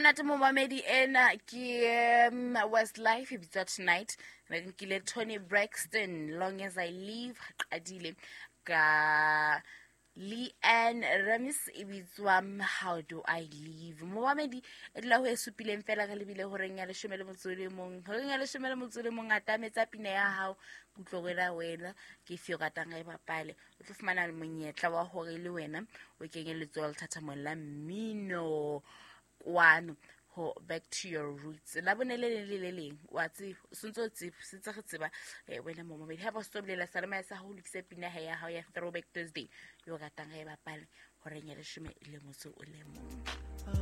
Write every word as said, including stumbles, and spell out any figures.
monate mo mamedi ena ke um, Westlife episode tonight re nkile Tony Braxton Long As I Live qadile ka Leanne Ramis ibitswa How Do I Live mo mamedi etla ho esupileng fela ka lebile ho reng ya leshome le motsole mong ho reng ya leshome le motsole mong atametsa pina ya hao kutlogela wena ke fio katanga e bapale o tlo fumana monyetla wa hore le wena o kenye letsoa thata molla mmino kwano ho back to your roots la bonele le le leng wa tsi sontso tsi se tsa re tseba wena mo mamedi ha ba stoblela salama ya sa ho lokise pina ya hao ya Throwback Thursday yo katanga e bapale ho reng ya leshome le motso o le mong.